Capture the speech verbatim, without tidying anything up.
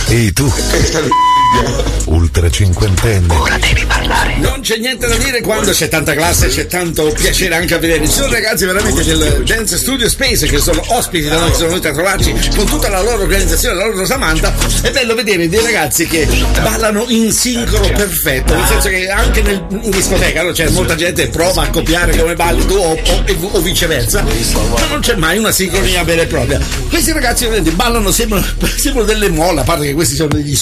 Ehi tu, ultra cinquantenne, ora devi parlare. Non c'è niente da dire quando c'è tanta classe e c'è tanto piacere anche a vedere. Ci sono ragazzi veramente del Dance Studio Space che sono ospiti da noi, sono venuti a trovarci con tutta la loro organizzazione, la loro Samantha. È bello vedere dei ragazzi che ballano in sincro perfetto, nel senso che anche nel, in discoteca, no? C'è molta gente che prova a copiare come balli tu o, o, o viceversa, ma non c'è mai una sincronia vera e propria. Questi ragazzi veramente ballano, sembrano, sembrano delle molle, a parte che questi sono degli